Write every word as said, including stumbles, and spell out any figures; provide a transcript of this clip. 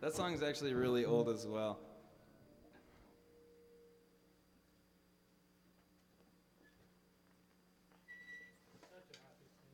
That song is actually really old as well.